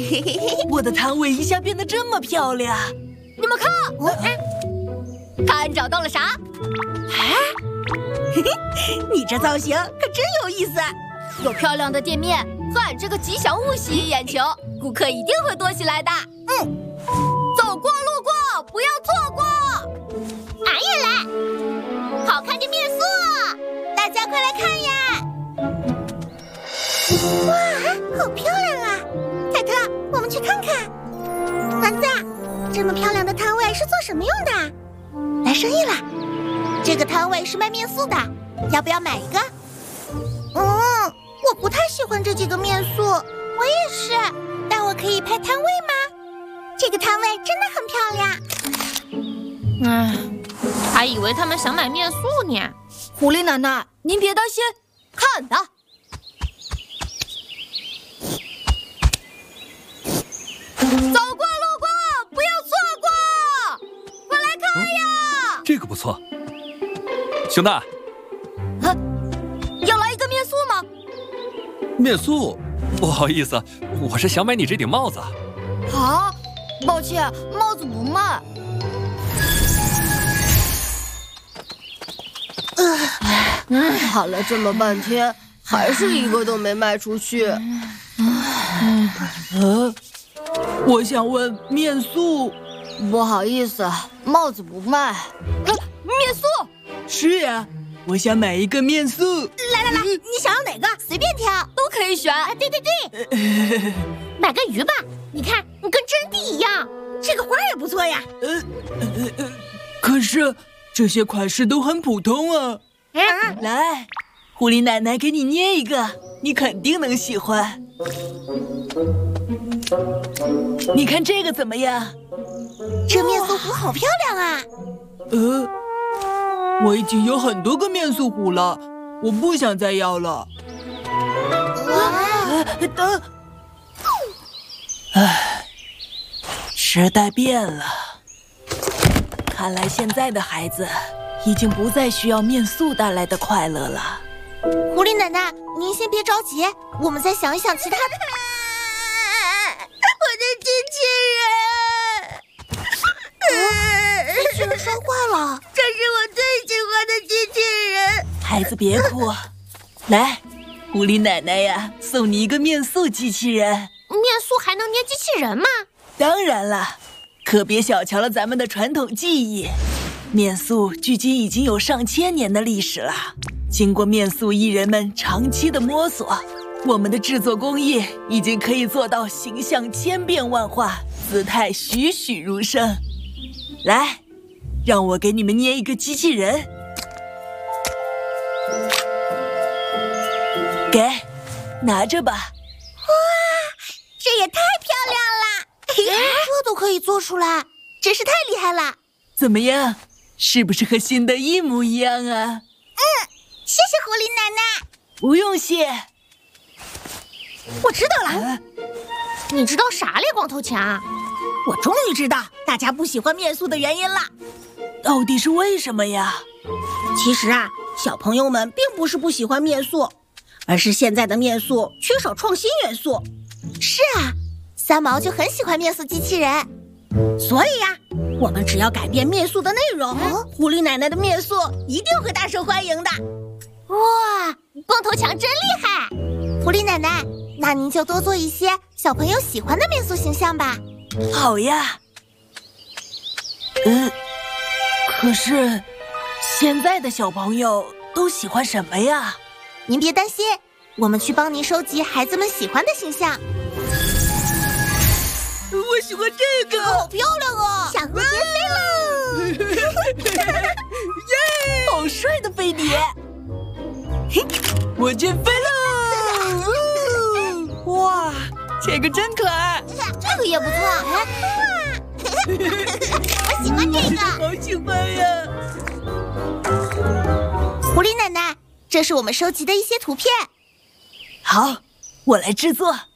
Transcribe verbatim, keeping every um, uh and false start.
我的摊位一下变得这么漂亮。 你们看，我、哎、看找到了啥？ 哎，嘿嘿，你这造型可真有意思。 有漂亮的店面和俺这个吉祥物吸引眼球，顾客一定会多起来的。嗯，走过路过不要错过。 俺也来，好看的面塑，大家快来看呀！哇，好漂亮啊！凯特，我们去看看。丸子，这么漂亮的摊位是做什么用的？来生意了。这个摊位是卖面塑的，要不要买一个？嗯，我不太喜欢这几个面塑，我也是。但我可以拍摊位吗？这个摊位真的很漂亮。 嗯，还以为他们想买面塑呢。 狐狸奶奶，您别担心，看的。走过路过不要错过，快来看呀！ 哦、这个不错，熊大。 啊，要来一个面塑吗？ 面塑？不好意思，我是想买你这顶帽子。 啊，抱歉，帽子不卖。 唉，喊了这么半天，还是一个都没卖出去。 呃，我想问面塑。 不好意思，帽子不卖。 啊，面塑？ 是呀，我想买一个面塑。 来来来，嗯、你想要哪个？ 随便挑， 都可以选。 啊，对对对，买个鱼吧，你看，跟真的一样。 这个花也不错呀。 呃呃呃，可是这些款式都很普通啊。 嗯， 来，狐狸奶奶给你捏一个，你肯定能喜欢。你看这个怎么样？ 这面塑壶好漂亮啊！ 呃，我已经有很多个面塑壶了，我不想再要了。 啊！ 等，唉，时代变了，看来现在的孩子已经不再需要面塑带来的快乐了。 狐狸奶奶，您先别着急，我们再想一想其他的。我的机器人，机器人摔坏了，这是我最喜欢的机器人。 孩子别哭，来，狐狸奶奶呀，送你一个面塑机器人。 面塑还能捏机器人吗？ 当然了，可别小瞧了咱们的传统技艺。面塑距今已经有上千年的历史了，经过面塑艺人们长期的摸索，我们的制作工艺已经可以做到形象千变万化，姿态栩栩如生。来，让我给你们捏一个机器人。给，拿着吧。 哇，这也太漂亮了！这都可以做出来，真是太厉害了。 怎么样？是不是和新的一模一样啊？ 嗯，谢谢狐狸奶奶。 不用谢。 我知道了。 啊、你知道啥嘞，光头强？ 我终于知道大家不喜欢面塑的原因了。 到底是为什么呀？ 其实啊，小朋友们并不是不喜欢面塑，而是现在的面塑缺少创新元素。 是啊，三毛就很喜欢面塑机器人。 所以呀、啊，我们只要改变面塑的内容，哦、狐狸奶奶的面塑一定会大受欢迎的。 哇，光头强真厉害！狐狸奶奶，那您就多做一些小朋友喜欢的面塑形象吧。 好呀。呃，可是现在的小朋友都喜欢什么呀？ 您别担心，我们去帮您收集孩子们喜欢的形象。 我喜欢这个， 好漂亮哦！小蝴蝶飞了， 耶！好帅的飞碟！我真飞了！哇，这个真可爱， 这个也不错。我喜欢这个， 好喜欢呀！ 狐狸奶奶，这是我们收集的一些图片。 好，我来制作。